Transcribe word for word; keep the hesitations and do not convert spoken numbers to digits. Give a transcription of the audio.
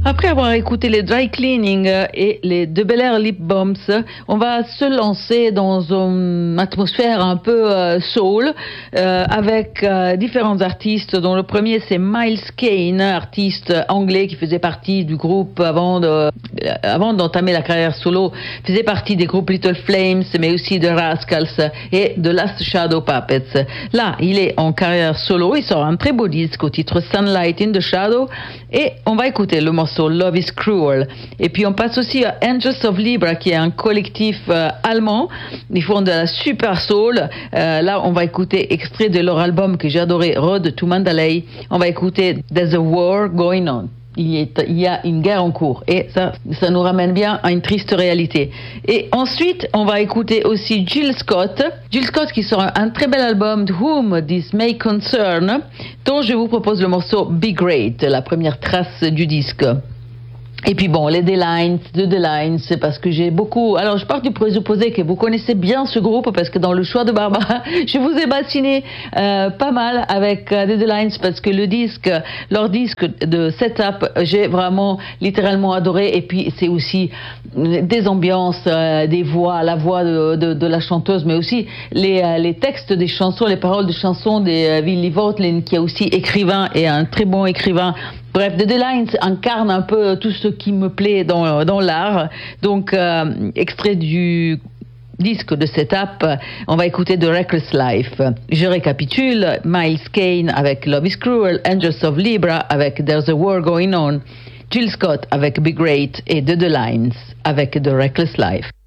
Après avoir écouté les Dry Cleaning et les De Bel Air Lip Bombs, on va se lancer dans une atmosphère un peu euh, soul euh, avec euh, différents artistes, dont le premier c'est Miles Kane, artiste anglais qui faisait partie du groupe avant de, euh, avant d'entamer la carrière solo, faisait partie des groupes Little Flames, mais aussi de Rascals et de Last Shadow Puppets. Là, il est en carrière solo, il sort un très beau disque au titre Sunlight in the Shadow et on va écouter le morceau Love is Cruel. Et puis on passe aussi à Angels of Libra, qui est un collectif euh, allemand. Ils font de la super soul. Euh, là, on va écouter extrait de leur album que j'ai adoré, Road to Mandalay. On va écouter There's a War Going On. Il y, est, il y a une guerre en cours et ça, ça nous ramène bien à une triste réalité. Et ensuite, on va écouter aussi Jill Scott. Jill Scott qui sort un, un très bel album, Whom This May Concern, dont je vous propose le morceau Be Great, la première trace du disque. Et puis bon, les D-Lines, de D-Lines, c'est parce que j'ai beaucoup... Alors, je pars du présupposé que vous connaissez bien ce groupe, parce que dans le choix de Barbara, je vous ai bassiné euh, pas mal avec euh, les D-Lines, parce que le disque, leur disque de Setup, j'ai vraiment littéralement adoré. Et puis, c'est aussi des ambiances, euh, des voix, la voix de, de, de la chanteuse, mais aussi les, euh, les textes des chansons, les paroles des chansons de euh, Willy Votlin, qui est aussi écrivain et un très bon écrivain. Bref, The D-Lines incarne un peu tout ce qui me plaît dans, dans l'art. Donc, euh, extrait du disque de Setup, on va écouter The Reckless Life. Je récapitule, Miles Kane avec Love is Cruel, Angels of Libra avec There's a War Going On, Jill Scott avec Be Great et The D-Lines avec The Reckless Life.